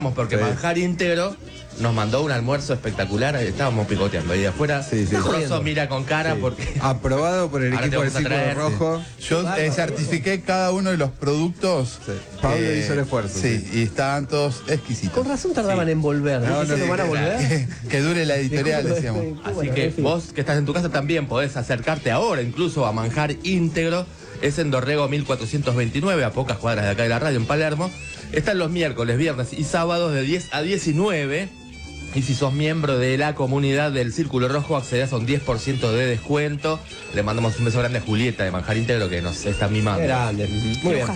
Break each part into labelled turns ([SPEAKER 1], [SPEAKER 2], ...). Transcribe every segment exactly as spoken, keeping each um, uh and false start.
[SPEAKER 1] porque
[SPEAKER 2] Sí.
[SPEAKER 1] Manjar Íntegro nos mandó un almuerzo espectacular, estábamos picoteando ahí de afuera.
[SPEAKER 2] Sí, sí.
[SPEAKER 1] Rosso mira con cara
[SPEAKER 2] Sí.
[SPEAKER 1] porque...
[SPEAKER 2] Aprobado por el
[SPEAKER 1] Ahora te
[SPEAKER 2] equipo del
[SPEAKER 1] vamos a
[SPEAKER 2] Círculo
[SPEAKER 1] traer,
[SPEAKER 2] Rojo.
[SPEAKER 3] Yo eh, certifiqué cada uno de los productos.
[SPEAKER 2] Sí. Pablo hizo el esfuerzo,
[SPEAKER 3] Sí,
[SPEAKER 2] sí.
[SPEAKER 3] y estaban todos exquisitos.
[SPEAKER 4] Con razón tardaban en volver.
[SPEAKER 2] No,
[SPEAKER 4] ¿No,
[SPEAKER 2] no,
[SPEAKER 4] ¿No van a
[SPEAKER 2] que-
[SPEAKER 4] volver?
[SPEAKER 3] Que, que dure la editorial, decíamos.
[SPEAKER 1] Así
[SPEAKER 4] Bueno,
[SPEAKER 1] que
[SPEAKER 4] en fin.
[SPEAKER 1] vos que estás en tu casa también podés acercarte ahora incluso a Manjar Íntegro. Es en Dorrego mil cuatrocientos veintinueve, a pocas cuadras de acá de la radio, en Palermo. Están los miércoles, viernes y sábados de diez a diecinueve. Y si sos miembro de la comunidad del Círculo Rojo, accedés a un diez por ciento de descuento. Le mandamos un beso grande a Julieta de Manjar Íntegro que nos está mimando.
[SPEAKER 4] Qué grande. Muy bien.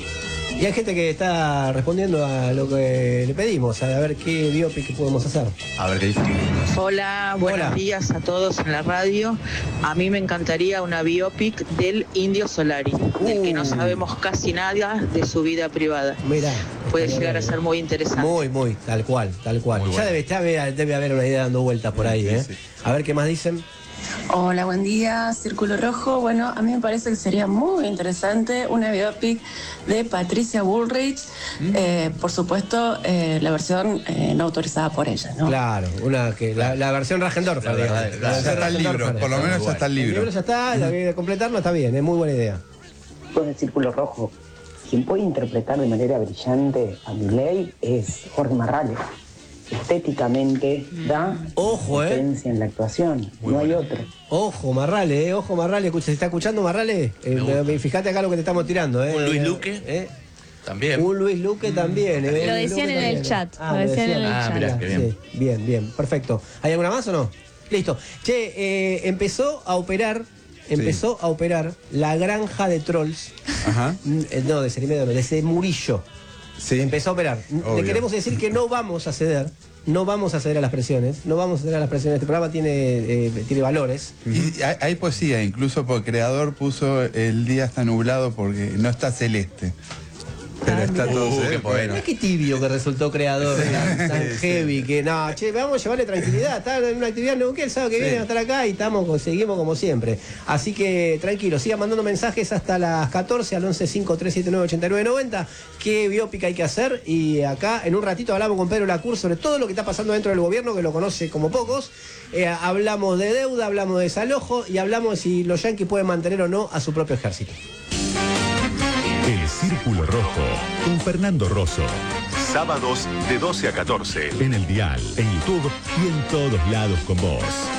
[SPEAKER 4] Y hay gente que está respondiendo a lo que le pedimos, a ver qué biopic podemos hacer.
[SPEAKER 1] A ver qué dice.
[SPEAKER 5] Hola, buenos
[SPEAKER 4] Hola.
[SPEAKER 5] días a todos en la radio. A mí me encantaría una biopic del Indio Solari, del que no
[SPEAKER 4] Uh.
[SPEAKER 5] sabemos casi nada de su vida privada.
[SPEAKER 4] Mirá.
[SPEAKER 5] Puede
[SPEAKER 4] estaría
[SPEAKER 5] llegar a
[SPEAKER 4] bien.
[SPEAKER 5] ser muy interesante.
[SPEAKER 4] Muy, muy, tal cual, tal cual.
[SPEAKER 1] Muy
[SPEAKER 4] Ya
[SPEAKER 1] bueno.
[SPEAKER 4] debe, ya debe, debe haber una idea dando vueltas por ahí, ¿eh?
[SPEAKER 3] Sí.
[SPEAKER 4] A ver qué más dicen.
[SPEAKER 6] Hola, buen día, Círculo Rojo. Bueno, a mí me parece que sería muy interesante una biopic de Patricia Bullrich, eh, por supuesto, eh, la versión eh, no autorizada por ella, ¿no?
[SPEAKER 4] Claro, una que la, la versión Ragendorfer,
[SPEAKER 1] La
[SPEAKER 4] digamos.
[SPEAKER 1] verdad,
[SPEAKER 4] La
[SPEAKER 3] Ya
[SPEAKER 4] versión
[SPEAKER 3] está el libro,
[SPEAKER 4] Ragendorfer.
[SPEAKER 3] por lo menos
[SPEAKER 1] Muy
[SPEAKER 3] ya está el
[SPEAKER 4] El
[SPEAKER 3] libro.
[SPEAKER 4] libro ya está, la que completarlo está bien, es muy buena idea.
[SPEAKER 7] Con el Círculo Rojo, quien puede interpretar de manera brillante a Milei es Jorge Marrales. Estéticamente da
[SPEAKER 4] Ojo, eh.
[SPEAKER 7] potencia en la actuación,
[SPEAKER 1] Muy
[SPEAKER 7] no hay
[SPEAKER 1] bueno.
[SPEAKER 7] otro.
[SPEAKER 4] Ojo, Marrale, eh, ojo, Marrale, escucha, ¿se está escuchando Marrale? Eh,
[SPEAKER 1] gusta.
[SPEAKER 4] me- fíjate acá lo que te estamos tirando, ¿eh?
[SPEAKER 1] Un Luis
[SPEAKER 4] Eh,
[SPEAKER 1] Luque.
[SPEAKER 4] eh.
[SPEAKER 1] También.
[SPEAKER 4] Un Luis Luque también. eh,
[SPEAKER 8] Lo
[SPEAKER 4] Luis
[SPEAKER 8] decían
[SPEAKER 4] Luque
[SPEAKER 8] en el
[SPEAKER 4] también.
[SPEAKER 8] chat,
[SPEAKER 4] Ah,
[SPEAKER 8] lo decían en el
[SPEAKER 1] Ah,
[SPEAKER 8] chat.
[SPEAKER 1] mirá, qué bien.
[SPEAKER 4] Sí, bien, bien, perfecto. ¿Hay alguna más o no? Listo. Che, eh, empezó a operar, empezó a operar la granja de trolls.
[SPEAKER 2] Ajá.
[SPEAKER 4] Mm, eh, No, de Cerimedo, no, de ese Murillo.
[SPEAKER 2] Sí.
[SPEAKER 4] Empezó a operar.
[SPEAKER 2] Obvio.
[SPEAKER 4] Le queremos decir que no vamos a ceder, no vamos a ceder a las presiones, no vamos a ceder a las presiones. Este programa tiene, eh, tiene valores.
[SPEAKER 3] Y hay, hay poesía, incluso porque el creador puso el día está nublado porque no está celeste.
[SPEAKER 2] Pero
[SPEAKER 4] Ah,
[SPEAKER 2] está
[SPEAKER 4] mirá.
[SPEAKER 2] todo
[SPEAKER 1] Uh, qué
[SPEAKER 2] cerca.
[SPEAKER 1] poeta.
[SPEAKER 4] Mirá qué tibio que resultó creador, tan, tan heavy, que no, che, vamos a llevarle tranquilidad, está en una actividad en Neuquén el sábado que
[SPEAKER 2] Sí.
[SPEAKER 4] viene a estar acá y estamos, seguimos como siempre. Así que tranquilo, sigan mandando mensajes hasta las catorce al once cinco tres siete nueve ocho nueve nueve cero, qué biópica hay que hacer, y acá en un ratito hablamos con Pedro Lacour sobre todo lo que está pasando dentro del gobierno, que lo conoce como pocos. Eh, hablamos de deuda, hablamos de desalojo y hablamos de si los yanquis pueden mantener o no a su propio ejército.
[SPEAKER 9] El Círculo Rojo, con Fernando Rosso.
[SPEAKER 10] Sábados de doce a catorce.
[SPEAKER 9] En el dial, en YouTube y en todos lados con vos.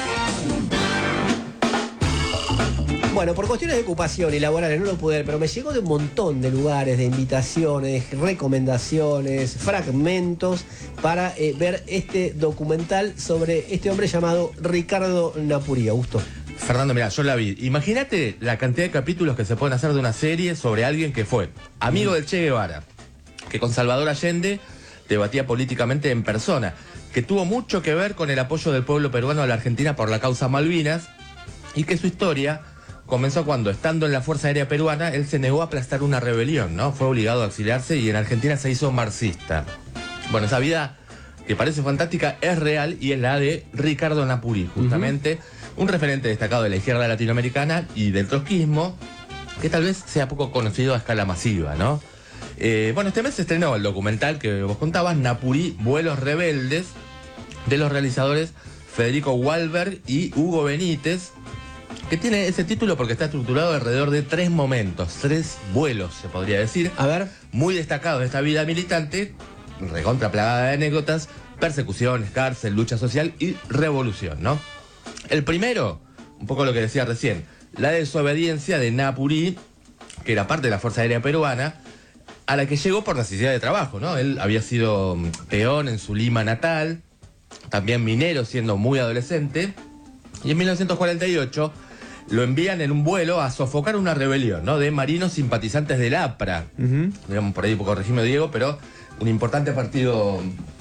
[SPEAKER 4] Bueno, por cuestiones de ocupación y laborales no lo pude ver, pero me llegó de un montón de lugares, de invitaciones, recomendaciones, fragmentos para eh, ver este documental sobre este hombre llamado Ricardo Napuri. Augusto.
[SPEAKER 1] Fernando, mira, yo la vi. Imagínate la cantidad de capítulos que se pueden hacer de una serie sobre alguien que fue amigo del Che Guevara, que con Salvador Allende debatía políticamente en persona, que tuvo mucho que ver con el apoyo del pueblo peruano a la Argentina por la causa Malvinas, y que su historia comenzó cuando, estando en la Fuerza Aérea Peruana, él se negó a aplastar una rebelión, ¿no? Fue obligado a exiliarse y en Argentina se hizo marxista. Bueno, esa vida que parece fantástica es real y es la de Ricardo Napuri, justamente, un referente destacado de la izquierda latinoamericana y del trotskismo, que tal vez sea poco conocido a escala masiva, ¿no? Eh, bueno, este mes se estrenó el documental que vos contabas, Napuri, Vuelos Rebeldes, de los realizadores Federico Wahlberg y Hugo Benítez, que tiene ese título porque está estructurado alrededor de tres momentos, tres vuelos, se podría decir,
[SPEAKER 4] A ver.
[SPEAKER 1] muy destacados de esta vida militante, recontra plagada de anécdotas, persecuciones, cárcel, lucha social y revolución, ¿no? El primero, un poco lo que decía recién, la desobediencia de Napuri, que era parte de la Fuerza Aérea Peruana, a la que llegó por necesidad de trabajo, ¿no? Él había sido mm, peón en su Lima natal, también minero siendo muy adolescente, y en mil novecientos cuarenta y ocho lo envían en un vuelo a sofocar una rebelión, ¿no? De marinos simpatizantes del APRA, digamos, por ahí corregime Diego, pero un importante partido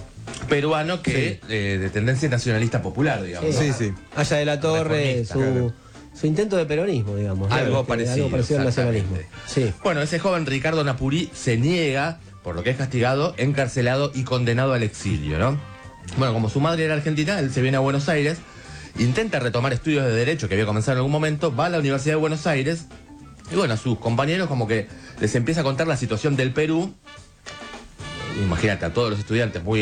[SPEAKER 1] peruano que eh, de tendencia nacionalista popular, digamos.
[SPEAKER 2] Sí, sí.
[SPEAKER 4] Allá de la Torre,
[SPEAKER 1] Reformista,
[SPEAKER 4] su,
[SPEAKER 2] claro.
[SPEAKER 4] su intento de peronismo, digamos. ¿no?
[SPEAKER 1] Algo
[SPEAKER 4] Que-
[SPEAKER 1] parecido,
[SPEAKER 4] Algo parecido al nacionalismo.
[SPEAKER 1] exactamente.
[SPEAKER 4] Sí.
[SPEAKER 1] Bueno, ese joven Ricardo Napuri se niega, por lo que es castigado, encarcelado y condenado al exilio, ¿no? Bueno, como su madre era argentina, él se viene a Buenos Aires, intenta retomar estudios de Derecho que había comenzado en algún momento, va a la Universidad de Buenos Aires, y bueno, a sus compañeros como que les empieza a contar la situación del Perú, imagínate, a todos los estudiantes muy